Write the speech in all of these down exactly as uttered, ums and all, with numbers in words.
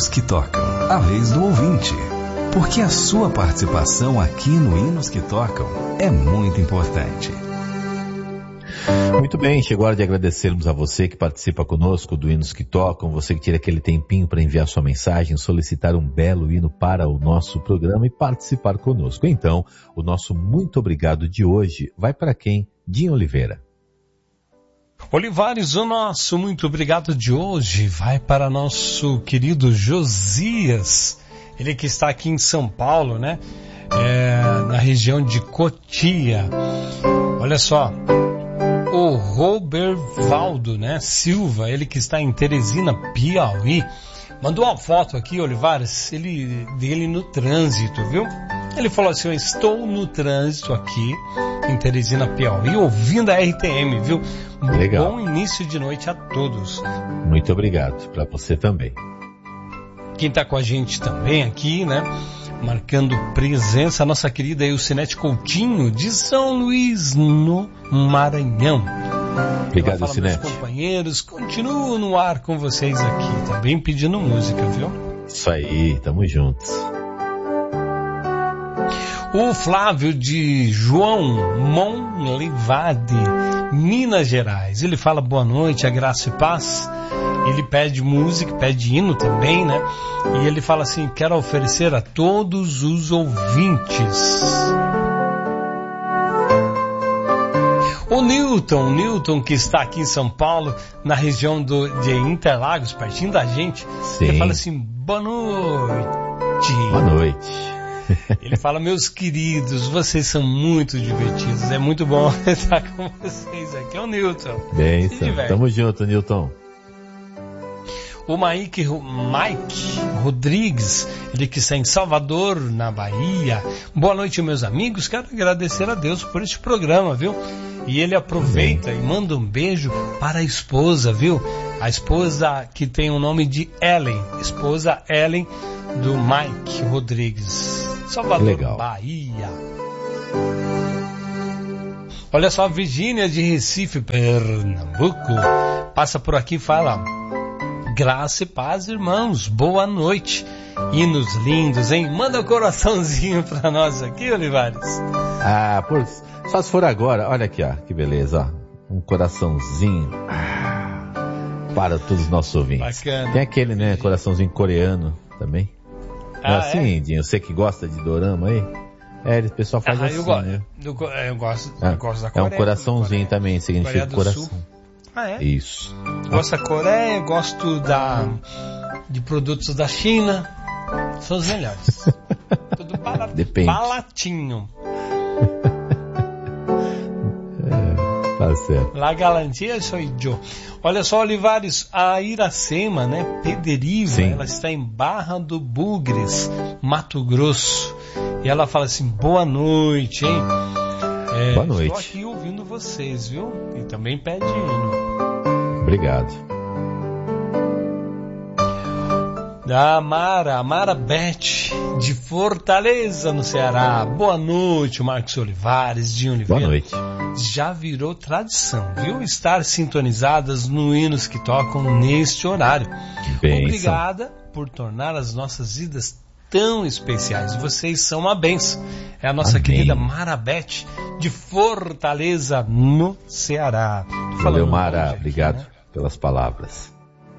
Hinos que Tocam, a vez do ouvinte. Porque a sua participação aqui no Hinos que Tocam é muito importante. Muito bem, chegou a hora de agradecermos a você que participa conosco do Hinos que Tocam, você que tira aquele tempinho para enviar sua mensagem, solicitar um belo hino para o nosso programa e participar conosco. Então, o nosso muito obrigado de hoje vai para quem? Dinho Oliveira. Olivares, o nosso muito obrigado de hoje vai para nosso querido Josias, ele que está aqui em São Paulo, né? É, na região de Cotia. Olha só, o Robervaldo, né, Silva, ele que está em Teresina, Piauí, mandou uma foto aqui, Olivares, ele, dele no trânsito, viu? Ele falou assim, eu estou no trânsito aqui em Teresina, Piauí, ouvindo a R T M, viu? Legal. Bom início de noite a todos. Muito obrigado, para você também. Quem está com a gente também aqui, né? Marcando presença, a nossa querida Eucinete Coutinho, de São Luís, no Maranhão. Obrigado, Eucinete. Meus companheiros, continuo no ar com vocês aqui, também pedindo música, viu? Isso aí, tamo juntos. O Flávio de João Monlevade, Minas Gerais. Ele fala boa noite, a graça e paz. Ele pede música, pede hino também, né? E ele fala assim, quero oferecer a todos os ouvintes. O Newton, Newton que está aqui em São Paulo, na região do, de Interlagos, partindo da gente. Sim. Ele fala assim, boa noite. Boa noite. Ele fala, meus queridos, vocês são muito divertidos, é muito bom estar com vocês aqui. É o Newton. Bem, tamo junto, Newton. O Mike, Mike Rodrigues, ele que está em Salvador, na Bahia. Boa noite, meus amigos, quero agradecer a Deus por este programa, viu? E ele aproveita e manda um beijo para a esposa, viu? A esposa que tem o nome de Ellen, esposa Ellen do Mike Rodrigues, Salvador, legal. Bahia. Olha só, a Virgínia de Recife, Pernambuco, passa por aqui e fala, graça e paz, irmãos, boa noite. Hinos lindos, hein? Manda um coraçãozinho pra nós aqui, Olivares. Ah, por, só se for agora, olha aqui, ó, que beleza, ó. Um coraçãozinho ah, para todos os nossos ouvintes. Bacana. Tem aquele, né, coraçãozinho coreano também. Ah, é assim, é? Dinho, você que gosta de dorama aí? É, o pessoal faz ah, assim, eu, go- né? eu, go- eu gosto, É, eu gosto da é Coreia. um coraçãozinho também, significa coração. Sul. Ah, é? Isso. Gosto da Coreia, gosto da, de produtos da China. São os melhores. Tudo para, Depende. baratinho. É, tá certo. La galantia sou eu. Olha só, Olivares, a Iracema, né, Pederiva, Sim. ela está em Barra do Bugres, Mato Grosso. E ela fala assim, boa noite, hein? É, Boa noite. Estou aqui ouvindo vocês, viu? E também pede hino. Obrigado. Da Mara, Amara Beth, de Fortaleza, no Ceará. Boa noite, Marcos Olivares, Dinho Oliveira. Boa noite. Já virou tradição, viu? Estar sintonizadas no Hinos que Tocam neste horário. Bênção. Obrigada por tornar as nossas vidas tão especiais. Vocês são uma benção. É a nossa Amém. querida Mara Beth, de Fortaleza, no Ceará. Tô Valeu, falando Mara. longe aqui, Obrigado né? pelas palavras.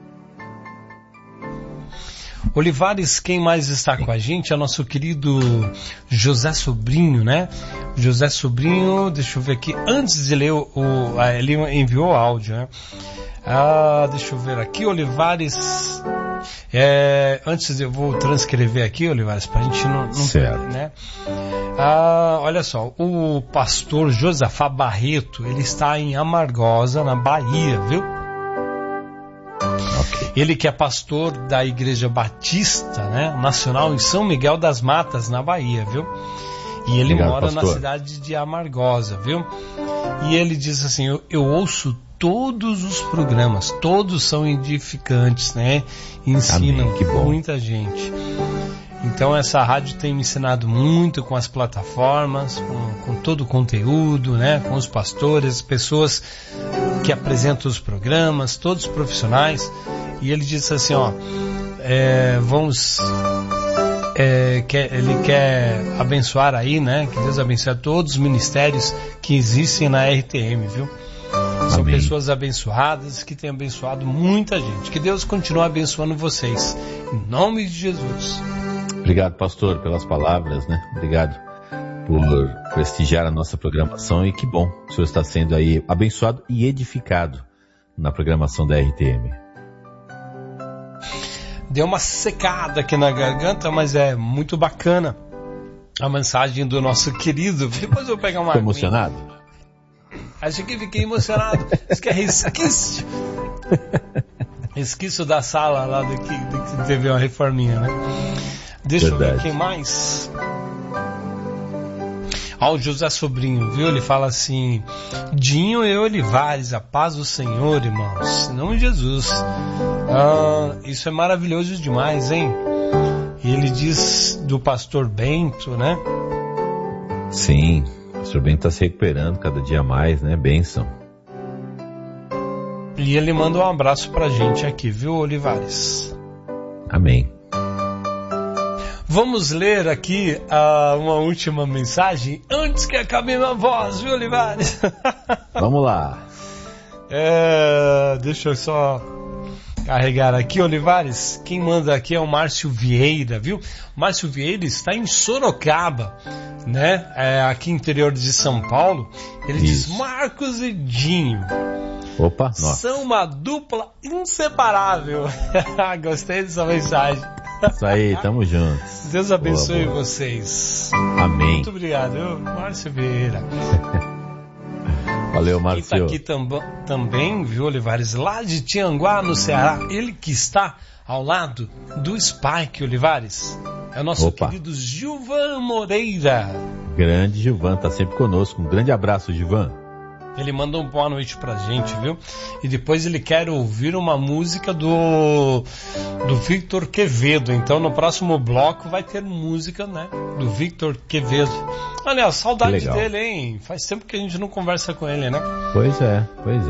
Olivares, quem mais está com a gente é o nosso querido José Sobrinho, né? José Sobrinho, deixa eu ver aqui, antes de ler o, o ele enviou áudio, né? Ah, deixa eu ver aqui, Olivares, é, antes eu vou transcrever aqui, Olivares, pra gente não, não certo. perder, né? Ah, olha só, o pastor Josafá Barreto, ele está em Amargosa, na Bahia, viu? Okay. Ele que é pastor da Igreja Batista, né, Nacional em São Miguel das Matas, na Bahia, viu? E ele Obrigado, mora pastor. na cidade de Amargosa, viu? E ele diz assim, eu, eu ouço todos os programas, todos são edificantes, né? Ensinam Amém, que bom. muita gente. Então essa rádio tem me ensinado muito com as plataformas, com, com todo o conteúdo, né? Com os pastores, as pessoas que apresentam os programas, todos profissionais. E ele disse assim, ó, é, vamos... É, quer, ele quer abençoar aí, né? Que Deus abençoe a todos os ministérios que existem na R T M, viu? São Amém. Pessoas abençoadas que têm abençoado muita gente. Que Deus continue abençoando vocês. Em nome de Jesus. Obrigado, pastor, pelas palavras, né? Obrigado por prestigiar a nossa programação e que bom, o senhor está sendo aí abençoado e edificado na programação da R T M. Deu uma secada aqui na garganta, mas é muito bacana a mensagem do nosso querido. Depois eu vou pegar uma... Ficou emocionado? Acho que fiquei emocionado. Isso que é resquício. Resquício da sala lá do que, do que teve uma reforminha, né? Deixa Verdade. eu ver quem mais. Ah, o José Sobrinho, viu? Ele fala assim: Dinho e Olivares, a paz do Senhor, irmãos. Em nome de Jesus. Ah, isso é maravilhoso demais, hein? E ele diz do pastor Bento, né? Sim, o pastor Bento está se recuperando cada dia mais, né? Bênção. E ele manda um abraço pra gente aqui, viu, Olivares? Amém. Vamos ler aqui uh, uma última mensagem antes que acabe minha voz, viu, Olivares? Vamos lá. É, deixa eu só carregar aqui, Olivares. Quem manda aqui é o Márcio Vieira, viu? O Márcio Vieira está em Sorocaba, né? É, aqui interior de São Paulo. Ele Isso. diz: Marcos e Dinho. Opa, nossa. São uma dupla inseparável. Gostei dessa mensagem. Isso aí, tamo juntos. Deus abençoe boa, boa. vocês. Amém. Muito obrigado, eu, Márcio Vieira. Valeu, Márcio. Quem tá aqui tam- também, viu, Olivares, lá de Tianguá, no Ceará, ele que está ao lado do Spike, Olivares, é o nosso Opa. querido Gilvan Moreira. Grande Gilvan, tá sempre conosco. Um grande abraço, Gilvan. Ele manda um boa noite pra gente, viu? E depois ele quer ouvir uma música do do Victor Quevedo. Então no próximo bloco vai ter música, né? Do Victor Quevedo. Olha, saudade dele, hein? Faz tempo que a gente não conversa com ele, né? Pois é, pois é.